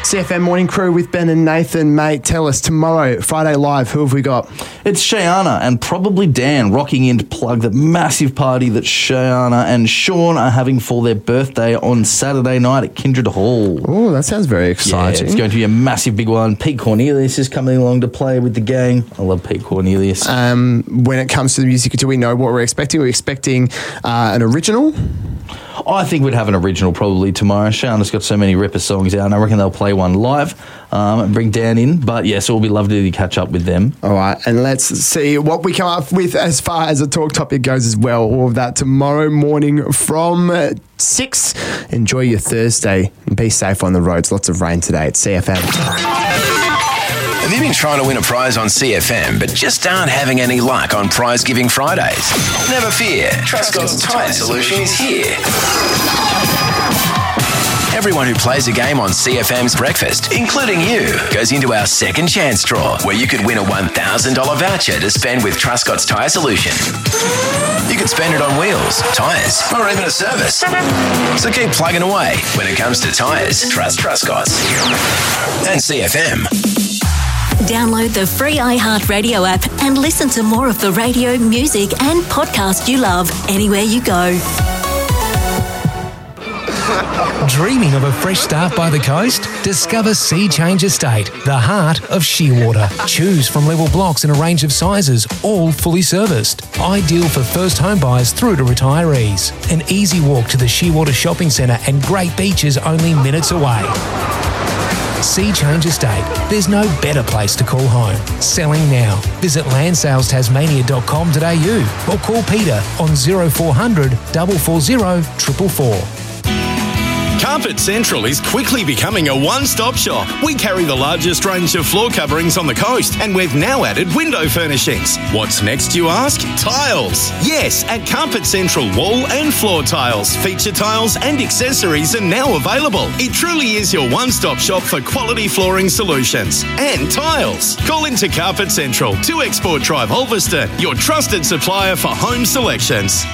CFM Morning Crew with Ben and Nathan. Mate, tell us, tomorrow, Friday Live, who have we got? It's Shayana and probably Dan rocking in to plug the massive party that Shayana and Sean are having for their birthday on Saturday night at Kindred Hall. Oh, that sounds very exciting. Yeah, it's going to be a massive big one. Pete Cornelius is coming along to play with the gang. I love Pete Cornelius. When it comes to the music, do we know what we're expecting? We're expecting an original? I think we'd have an original probably tomorrow. Shayana's got so many ripper songs out, and I reckon they'll play one live and bring Dan in. But yes, it will be lovely to catch up with them. All right, and let's see what we come up with as far as a talk topic goes as well. All of that tomorrow morning from 6. Enjoy your Thursday and be safe on the roads. Lots of rain today at CFM. Have you been trying to win a prize on CFM but just aren't having any luck on Prize Giving Fridays? Never fear, Truscott's Tyre Solution is here. Everyone who plays a game on CFM's Breakfast, including you, goes into our second chance draw where you could win a $1,000 voucher to spend with Truscott's Tyre Solution. You could spend it on wheels, tyres, or even a service. So keep plugging away. When it comes to tyres, trust Truscott's. And CFM. Download the free iHeartRadio app and listen to more of the radio, music and podcast you love anywhere you go. Dreaming of a fresh start by the coast? Discover Sea Change Estate, the heart of Shearwater. Choose from level blocks in a range of sizes, all fully serviced. Ideal for first home buyers through to retirees. An easy walk to the Shearwater Shopping Centre and great beaches only minutes away. Sea Change Estate. There's no better place to call home. Selling now. Visit landsalestasmania.com.au or call Peter on 0400 440 444. Carpet Central is quickly becoming a one-stop shop. We carry the largest range of floor coverings on the coast, and we've now added window furnishings. What's next, you ask? Tiles. Yes, at Carpet Central, wall and floor tiles, feature tiles and accessories are now available. It truly is your one-stop shop for quality flooring solutions and tiles. Call into Carpet Central, 2 Export Drive, Ulverston, your trusted supplier for home selections.